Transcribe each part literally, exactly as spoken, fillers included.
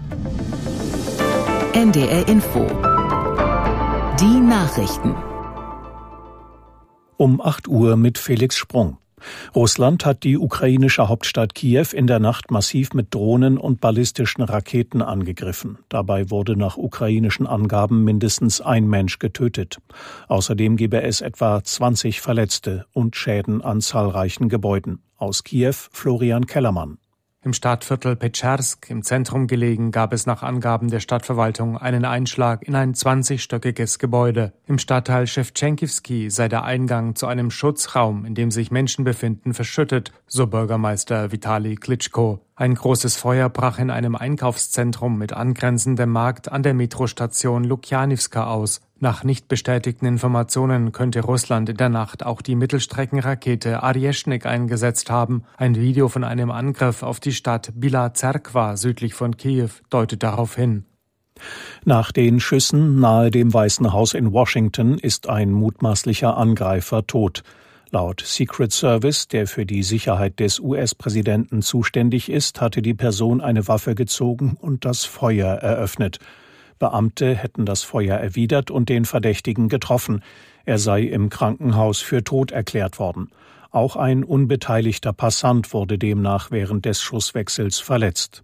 N D R Info. Die Nachrichten. Um acht Uhr mit Felix Sprung. Russland hat die ukrainische Hauptstadt Kiew in der Nacht massiv mit Drohnen und ballistischen Raketen angegriffen. Dabei wurde nach ukrainischen Angaben mindestens ein Mensch getötet. Außerdem gebe es etwa zwanzig Verletzte und Schäden an zahlreichen Gebäuden. Aus Kiew Florian Kellermann. Im Stadtviertel Petscharsk, im Zentrum gelegen, gab es nach Angaben der Stadtverwaltung einen Einschlag in ein zwanzigstöckiges Gebäude. Im Stadtteil Schewtschenkivsky sei der Eingang zu einem Schutzraum, in dem sich Menschen befinden, verschüttet, so Bürgermeister Vitali Klitschko. Ein großes Feuer brach in einem Einkaufszentrum mit angrenzendem Markt an der Metrostation Lukjanivska aus. Nach nicht bestätigten Informationen könnte Russland in der Nacht auch die Mittelstreckenrakete Arjeschnik eingesetzt haben. Ein Video von einem Angriff auf die Stadt Bila Zerkwa südlich von Kiew deutet darauf hin. Nach den Schüssen nahe dem Weißen Haus in Washington ist ein mutmaßlicher Angreifer tot. Laut Secret Service, der für die Sicherheit des U S-Präsidenten zuständig ist, hatte die Person eine Waffe gezogen und das Feuer eröffnet. Beamte hätten das Feuer erwidert und den Verdächtigen getroffen. Er sei im Krankenhaus für tot erklärt worden. Auch ein unbeteiligter Passant wurde demnach während des Schusswechsels verletzt.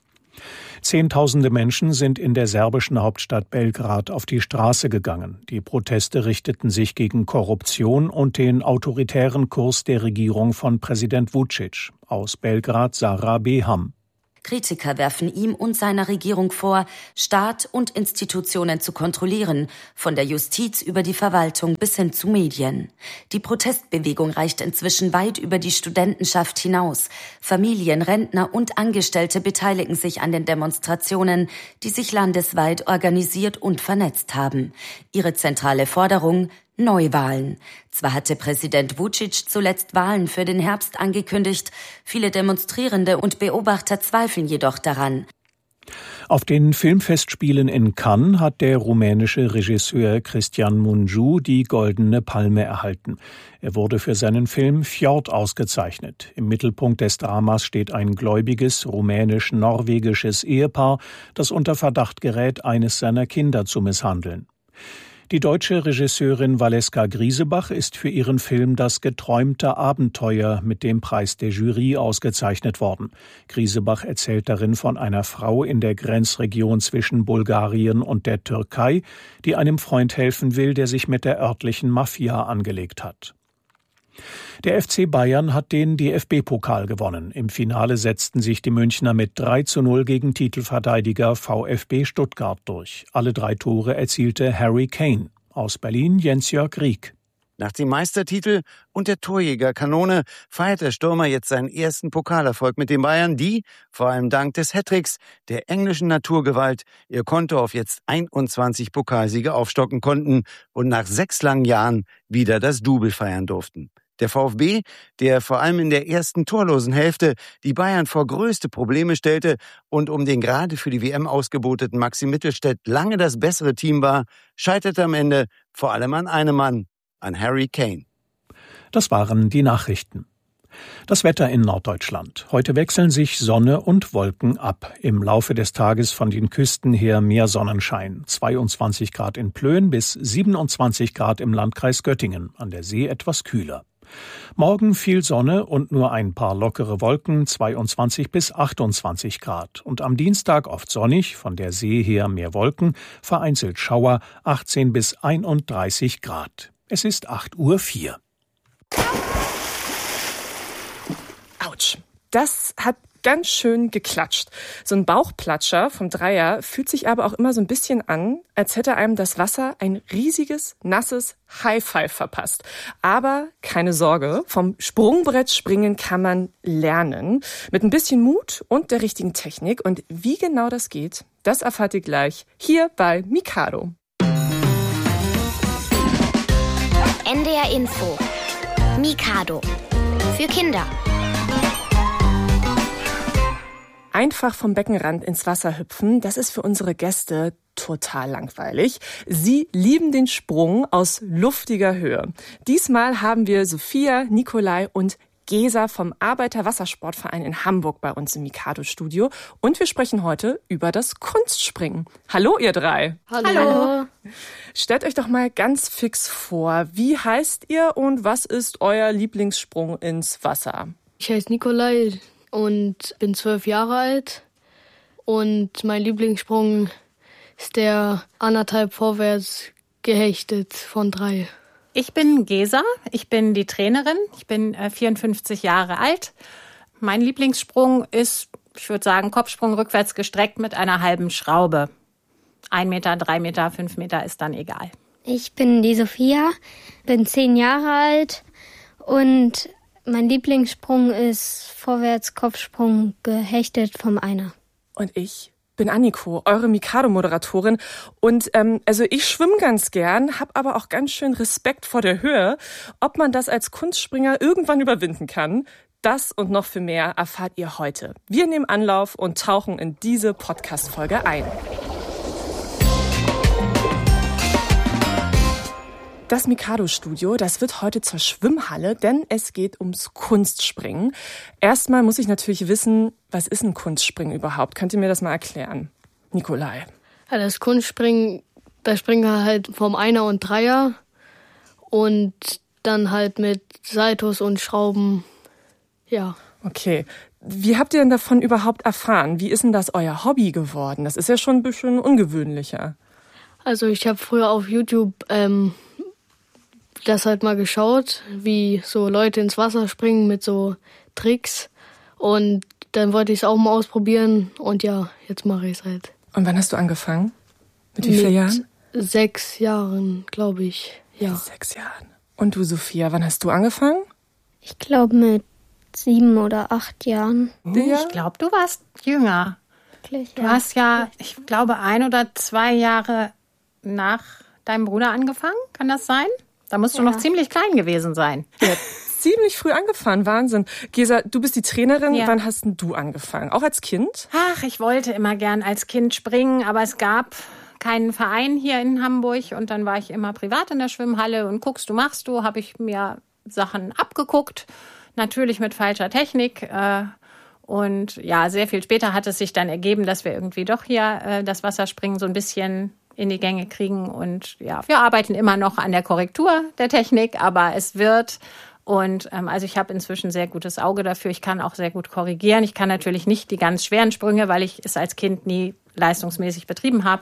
Zehntausende Menschen sind in der serbischen Hauptstadt Belgrad auf die Straße gegangen. Die Proteste richteten sich gegen Korruption und den autoritären Kurs der Regierung von Präsident Vučić. Aus Belgrad Sarah Beham. Kritiker werfen ihm und seiner Regierung vor, Staat und Institutionen zu kontrollieren, von der Justiz über die Verwaltung bis hin zu Medien. Die Protestbewegung reicht inzwischen weit über die Studentenschaft hinaus. Familien, Rentner und Angestellte beteiligen sich an den Demonstrationen, die sich landesweit organisiert und vernetzt haben. Ihre zentrale Forderung: Neuwahlen. Zwar hatte Präsident Vučić zuletzt Wahlen für den Herbst angekündigt, viele Demonstrierende und Beobachter zweifeln jedoch daran. Auf den Filmfestspielen in Cannes hat der rumänische Regisseur Cristian Mungiu die Goldene Palme erhalten. Er wurde für seinen Film Fjord ausgezeichnet. Im Mittelpunkt des Dramas steht ein gläubiges rumänisch-norwegisches Ehepaar, das unter Verdacht gerät, eines seiner Kinder zu misshandeln. Die deutsche Regisseurin Valeska Griesebach ist für ihren Film Das geträumte Abenteuer mit dem Preis der Jury ausgezeichnet worden. Griesebach erzählt darin von einer Frau in der Grenzregion zwischen Bulgarien und der Türkei, die einem Freund helfen will, der sich mit der örtlichen Mafia angelegt hat. Der F C Bayern hat den D F B-Pokal gewonnen. Im Finale setzten sich die Münchner mit drei zu null gegen Titelverteidiger VfB Stuttgart durch. Alle drei Tore erzielte Harry Kane. Aus Berlin Jens-Jörg Rieck. Nach dem Meistertitel und der Torjägerkanone feiert der Stürmer jetzt seinen ersten Pokalerfolg mit den Bayern, die, vor allem dank des Hattricks der englischen Naturgewalt, ihr Konto auf jetzt einundzwanzig Pokalsiege aufstocken konnten und nach sechs langen Jahren wieder das Double feiern durften. Der VfB, der vor allem in der ersten torlosen Hälfte die Bayern vor größte Probleme stellte und um den gerade für die W M ausgeboteten Maxi Mittelstädt lange das bessere Team war, scheiterte am Ende vor allem an einem Mann, an Harry Kane. Das waren die Nachrichten. Das Wetter in Norddeutschland. Heute wechseln sich Sonne und Wolken ab. Im Laufe des Tages von den Küsten her mehr Sonnenschein. zweiundzwanzig Grad in Plön bis siebenundzwanzig Grad im Landkreis Göttingen. An der See etwas kühler. Morgen viel Sonne und nur ein paar lockere Wolken, zweiundzwanzig bis achtundzwanzig Grad. Und am Dienstag oft sonnig, von der See her mehr Wolken, vereinzelt Schauer, achtzehn bis einunddreißig Grad. Es ist acht Uhr vier. Autsch. Das hat ganz schön geklatscht. So ein Bauchplatscher vom Dreier fühlt sich aber auch immer so ein bisschen an, als hätte einem das Wasser ein riesiges, nasses High-Five verpasst. Aber keine Sorge, vom Sprungbrett springen kann man lernen. Mit ein bisschen Mut und der richtigen Technik. Und wie genau das geht, das erfahrt ihr gleich hier bei Mikado. N D R Info. Mikado. Für Kinder. Einfach vom Beckenrand ins Wasser hüpfen, das ist für unsere Gäste total langweilig. Sie lieben den Sprung aus luftiger Höhe. Diesmal haben wir Sophia, Nikolai und Gesa vom Arbeiter-Wassersportverein in Hamburg bei uns im Mikado-Studio. Und wir sprechen heute über das Kunstspringen. Hallo, ihr drei. Hallo. Hallo. Stellt euch doch mal ganz fix vor, wie heißt ihr und was ist euer Lieblingssprung ins Wasser? Ich heiße Nikolai und bin zwölf Jahre alt. Und mein Lieblingssprung ist der anderthalb vorwärts gehechtet von drei. Ich bin Gesa, ich bin die Trainerin, ich bin vierundfünfzig Jahre alt. Mein Lieblingssprung ist, ich würde sagen, Kopfsprung rückwärts gestreckt mit einer halben Schraube. Ein Meter, drei Meter, fünf Meter ist dann egal. Ich bin die Sophia, bin zehn Jahre alt und mein Lieblingssprung ist vorwärts Kopfsprung gehechtet vom Einer. Und ich bin Anniko, eure Mikado-Moderatorin. Und ähm, also ich schwimme ganz gern, habe aber auch ganz schön Respekt vor der Höhe. Ob man das als Kunstspringer irgendwann überwinden kann, das und noch viel mehr erfahrt ihr heute. Wir nehmen Anlauf und tauchen in diese Podcast-Folge ein. Das Mikado-Studio, das wird heute zur Schwimmhalle, denn es geht ums Kunstspringen. Erstmal muss ich natürlich wissen, was ist ein Kunstspringen überhaupt? Könnt ihr mir das mal erklären? Nikolai. Ja, das Kunstspringen, da springen wir halt vom Einer und Dreier und dann halt mit Saltos und Schrauben, ja. Okay. Wie habt ihr denn davon überhaupt erfahren? Wie ist denn das euer Hobby geworden? Das ist ja schon ein bisschen ungewöhnlicher. Also ich habe früher auf YouTube ähm, das halt mal geschaut, wie so Leute ins Wasser springen mit so Tricks. Und dann wollte ich es auch mal ausprobieren. Und ja, jetzt mache ich es halt. Und wann hast du angefangen? Mit wie vielen Jahren? Sechs Jahren, glaube ich. Ja. Sechs Jahren. Und du, Sophia, wann hast du angefangen? Ich glaube mit sieben oder acht Jahren. Ja. Ich glaube, du warst jünger. Wirklich, du ja. hast ja, ich glaube, ein oder zwei Jahre nach deinem Bruder angefangen. Kann das sein? Da musst du ja. noch ziemlich klein gewesen sein. Ja, ziemlich früh angefangen, Wahnsinn. Gesa, du bist die Trainerin. Ja. Wann hast denn du angefangen? Auch als Kind? Ach, ich wollte immer gern als Kind springen, aber es gab keinen Verein hier in Hamburg. Und dann war ich immer privat in der Schwimmhalle und guckst du, machst du, habe ich mir Sachen abgeguckt. Natürlich mit falscher Technik. Und ja, sehr viel später hat es sich dann ergeben, dass wir irgendwie doch hier das Wasserspringen so ein bisschen in die Gänge kriegen. Und ja, wir arbeiten immer noch an der Korrektur der Technik, aber es wird. Und ähm, also ich habe inzwischen sehr gutes Auge dafür. Ich kann auch sehr gut korrigieren. Ich kann natürlich nicht die ganz schweren Sprünge, weil ich es als Kind nie leistungsmäßig betrieben habe.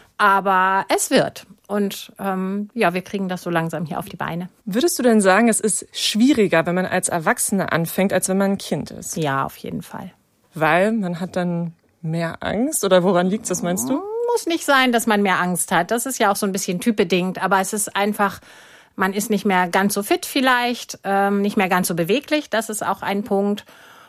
Aber es wird. Und ähm, ja, wir kriegen das so langsam hier auf die Beine. Würdest du denn sagen, es ist schwieriger, wenn man als Erwachsene anfängt, als wenn man ein Kind ist? Ja, auf jeden Fall. Weil man hat dann mehr Angst? Oder woran liegt das, meinst du? Muss nicht sein, dass man mehr Angst hat. Das ist ja auch so ein bisschen typbedingt. Aber es ist einfach, man ist nicht mehr ganz so fit vielleicht, ähm, nicht mehr ganz so beweglich. Das ist auch ein Punkt.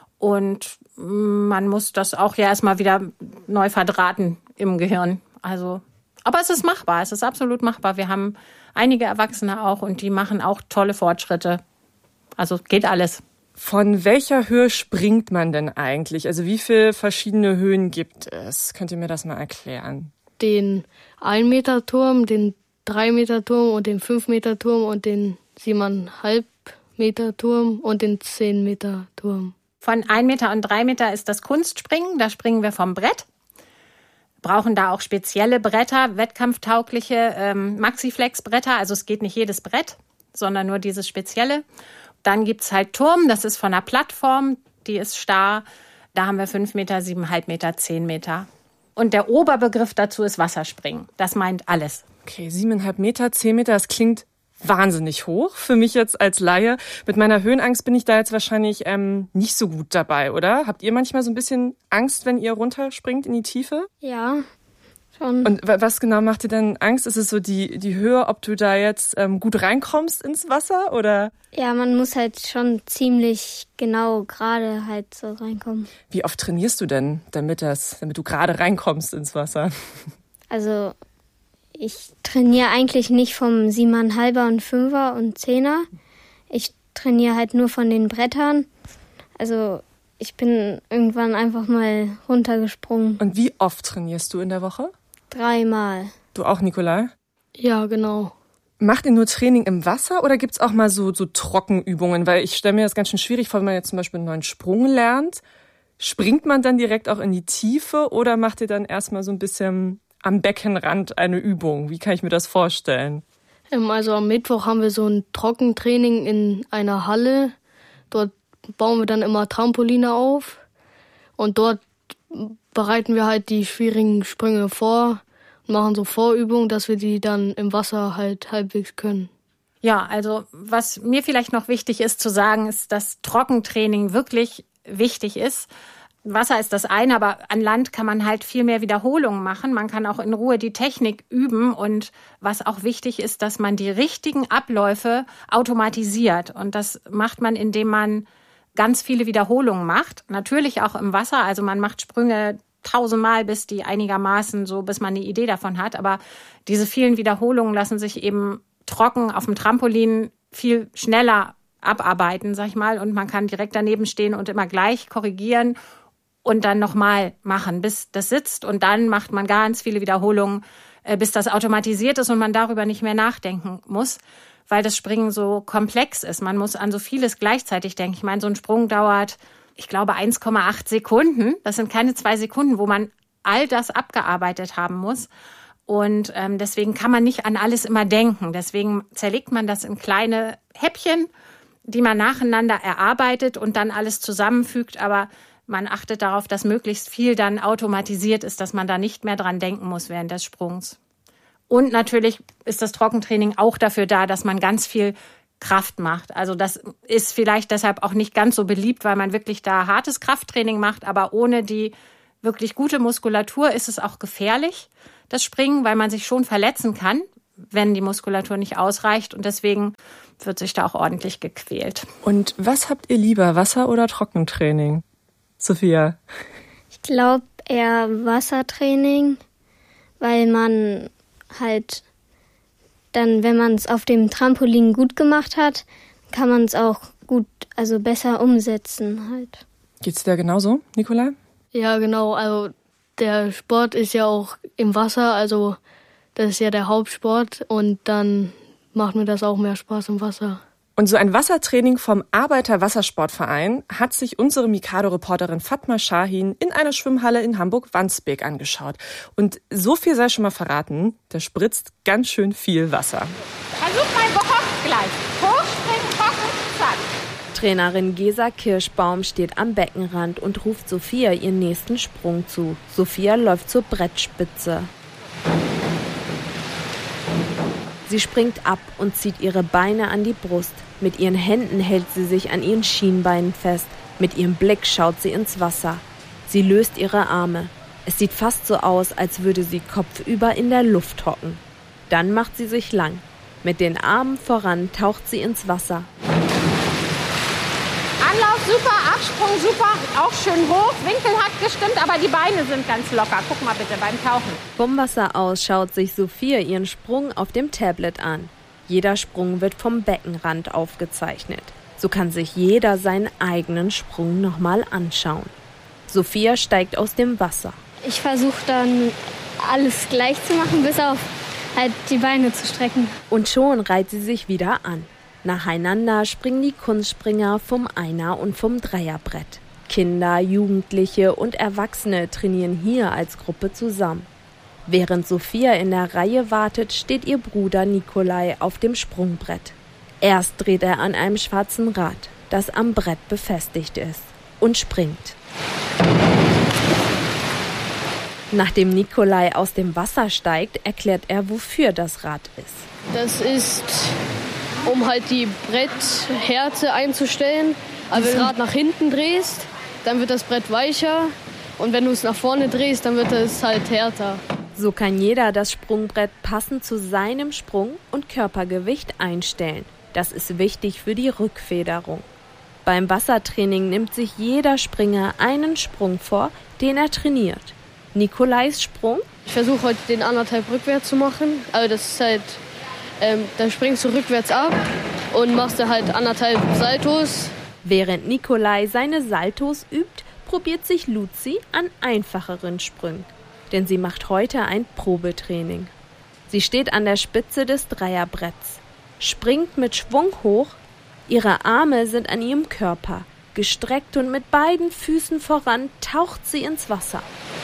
Und man muss das auch ja erstmal wieder neu verdrahten im Gehirn. Also, aber es ist machbar. Es ist absolut machbar. Wir haben einige Erwachsene auch und die machen auch tolle Fortschritte. Also geht alles. Von welcher Höhe springt man denn eigentlich? Also wie viele verschiedene Höhen gibt es? Könnt ihr mir das mal erklären? Den ein Meter Turm, den drei Meter Turm und den fünf Meter Turm und den siebeneinhalb Meter Turm und den zehn Meter Turm. Von ein Meter und drei Meter ist das Kunstspringen. Da springen wir vom Brett. Brauchen da auch spezielle Bretter, wettkampftaugliche ähm, Maxiflex-Bretter. Also es geht nicht jedes Brett, sondern nur dieses spezielle. Dann gibt's halt Turm, das ist von einer Plattform, die ist starr. Da haben wir fünf Meter, siebeneinhalb Meter, zehn Meter. Und der Oberbegriff dazu ist Wasserspringen. Das meint alles. Okay, siebeneinhalb Meter, zehn Meter, das klingt wahnsinnig hoch. Für mich jetzt als Laie. Mit meiner Höhenangst bin ich da jetzt wahrscheinlich ähm, nicht so gut dabei, oder? Habt ihr manchmal so ein bisschen Angst, wenn ihr runterspringt in die Tiefe? Ja, schon. Und was genau macht dir denn Angst? Ist es so die, die Höhe, ob du da jetzt ähm, gut reinkommst ins Wasser, oder? Ja, man muss halt schon ziemlich genau gerade halt so reinkommen. Wie oft trainierst du denn, damit das, damit du gerade reinkommst ins Wasser? Also ich trainiere eigentlich nicht vom Siebeneinhalber und Fünfer und Zehner. Ich trainiere halt nur von den Brettern. Also ich bin irgendwann einfach mal runtergesprungen. Und wie oft trainierst du in der Woche? Dreimal. Du auch, Nikolai? Ja, genau. Macht ihr nur Training im Wasser oder gibt's auch mal so, so Trockenübungen? Weil ich stelle mir das ganz schön schwierig vor, wenn man jetzt zum Beispiel einen neuen Sprung lernt. Springt man dann direkt auch in die Tiefe oder macht ihr dann erstmal so ein bisschen am Beckenrand eine Übung? Wie kann ich mir das vorstellen? Ähm, also am Mittwoch haben wir so ein Trockentraining in einer Halle. Dort bauen wir dann immer Trampoline auf und dort bereiten wir halt die schwierigen Sprünge vor. Machen so Vorübungen, dass wir die dann im Wasser halt halbwegs können. Ja, also was mir vielleicht noch wichtig ist zu sagen, ist, dass Trockentraining wirklich wichtig ist. Wasser ist das eine, aber an Land kann man halt viel mehr Wiederholungen machen. Man kann auch in Ruhe die Technik üben und was auch wichtig ist, dass man die richtigen Abläufe automatisiert. Und das macht man, indem man ganz viele Wiederholungen macht. Natürlich auch im Wasser, also man macht Sprünge tausendmal, bis die einigermaßen so, bis man eine Idee davon hat. Aber diese vielen Wiederholungen lassen sich eben trocken auf dem Trampolin viel schneller abarbeiten, sag ich mal. Und man kann direkt daneben stehen und immer gleich korrigieren und dann nochmal machen, bis das sitzt. Und dann macht man ganz viele Wiederholungen, bis das automatisiert ist und man darüber nicht mehr nachdenken muss, weil das Springen so komplex ist. Man muss an so vieles gleichzeitig denken. Ich meine, so ein Sprung dauert, ich glaube, eins Komma acht Sekunden. Das sind keine zwei Sekunden, wo man all das abgearbeitet haben muss. Und ähm, deswegen kann man nicht an alles immer denken. Deswegen zerlegt man das in kleine Häppchen, die man nacheinander erarbeitet und dann alles zusammenfügt. Aber man achtet darauf, dass möglichst viel dann automatisiert ist, dass man da nicht mehr dran denken muss während des Sprungs. Und natürlich ist das Trockentraining auch dafür da, dass man ganz viel Kraft macht. Also das ist vielleicht deshalb auch nicht ganz so beliebt, weil man wirklich da hartes Krafttraining macht. Aber ohne die wirklich gute Muskulatur ist es auch gefährlich, das Springen, weil man sich schon verletzen kann, wenn die Muskulatur nicht ausreicht. Und deswegen wird sich da auch ordentlich gequält. Und was habt ihr lieber, Wasser- oder Trockentraining? Sophia? Ich glaube eher Wassertraining, weil man halt dann, wenn man es auf dem Trampolin gut gemacht hat, kann man es auch gut, also besser umsetzen halt. Geht's dir genauso, Nikolai? Ja, genau. Also der Sport ist ja auch im Wasser, also das ist ja der Hauptsport und dann macht mir das auch mehr Spaß im Wasser. Und so ein Wassertraining vom Arbeiter-Wassersportverein hat sich unsere Mikado-Reporterin Fatma Shahin in einer Schwimmhalle in Hamburg-Wandsbek angeschaut. Und so viel sei schon mal verraten, da spritzt ganz schön viel Wasser. Versuch mal gehockt gleich. Hochspringen, hocken, zack. Trainerin Gesa Kirschbaum steht am Beckenrand und ruft Sophia ihren nächsten Sprung zu. Sophia läuft zur Brettspitze. Sie springt ab und zieht ihre Beine an die Brust. Mit ihren Händen hält sie sich an ihren Schienbeinen fest. Mit ihrem Blick schaut sie ins Wasser. Sie löst ihre Arme. Es sieht fast so aus, als würde sie kopfüber in der Luft hocken. Dann macht sie sich lang. Mit den Armen voran taucht sie ins Wasser. Anlauf super, Absprung super, auch schön hoch. Winkel hat gestimmt, aber die Beine sind ganz locker. Guck mal bitte beim Tauchen. Vom Wasser aus schaut sich Sophia ihren Sprung auf dem Tablet an. Jeder Sprung wird vom Beckenrand aufgezeichnet. So kann sich jeder seinen eigenen Sprung nochmal anschauen. Sophia steigt aus dem Wasser. Ich versuche dann alles gleich zu machen, bis auf halt die Beine zu strecken. Und schon reiht sie sich wieder an. Nacheinander springen die Kunstspringer vom Einer- und vom Dreierbrett. Kinder, Jugendliche und Erwachsene trainieren hier als Gruppe zusammen. Während Sophia in der Reihe wartet, steht ihr Bruder Nikolai auf dem Sprungbrett. Erst dreht er an einem schwarzen Rad, das am Brett befestigt ist, und springt. Nachdem Nikolai aus dem Wasser steigt, erklärt er, wofür das Rad ist. Das ist, um halt die Bretthärte einzustellen. Also wenn du das Rad nach hinten drehst, dann wird das Brett weicher. Und wenn du es nach vorne drehst, dann wird es halt härter. So kann jeder das Sprungbrett passend zu seinem Sprung und Körpergewicht einstellen. Das ist wichtig für die Rückfederung. Beim Wassertraining nimmt sich jeder Springer einen Sprung vor, den er trainiert. Nikolais Sprung? Ich versuche heute den anderthalb rückwärts zu machen. Also das ist halt, ähm, dann springst du rückwärts ab und machst du halt anderthalb Saltos. Während Nikolai seine Saltos übt, probiert sich Luzi an einfacheren Sprüngen. Denn sie macht heute ein Probetraining. Sie steht an der Spitze des Dreierbretts, springt mit Schwung hoch, ihre Arme sind an ihrem Körper. Gestreckt und mit beiden Füßen voran taucht sie ins Wasser.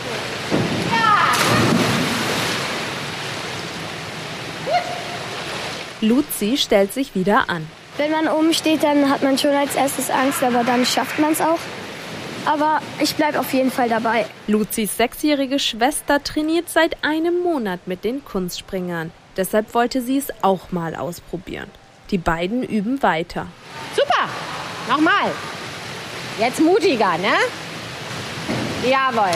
Luzi stellt sich wieder an. Wenn man oben steht, dann hat man schon als erstes Angst, aber dann schafft man es auch. Aber ich bleibe auf jeden Fall dabei. Luzis sechsjährige Schwester trainiert seit einem Monat mit den Kunstspringern. Deshalb wollte sie es auch mal ausprobieren. Die beiden üben weiter. Super, nochmal. Jetzt mutiger, ne? Jawohl.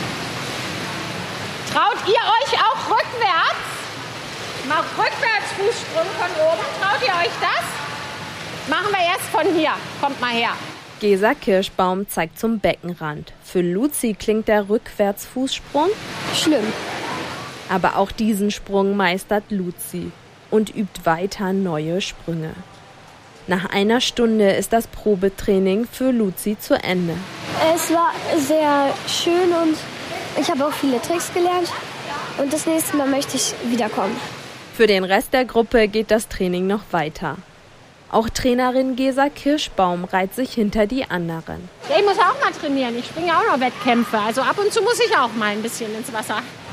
Traut ihr euch auch rückwärts? Macht rückwärts Fußsprung von oben. Traut ihr euch das? Machen wir erst von hier. Kommt mal her. Gesa Kirschbaum zeigt zum Beckenrand. Für Luzi klingt der Rückwärtsfußsprung schlimm. Aber auch diesen Sprung meistert Luzi und übt weiter neue Sprünge. Nach einer Stunde ist das Probetraining für Luzi zu Ende. Es war sehr schön und ich habe auch viele Tricks gelernt. Und das nächste Mal möchte ich wiederkommen. Für den Rest der Gruppe geht das Training noch weiter. Auch Trainerin Gesa Kirschbaum reiht sich hinter die anderen. Ja, ich muss auch mal trainieren. Ich springe auch noch Wettkämpfe. Also ab und zu muss ich auch mal ein bisschen ins Wasser.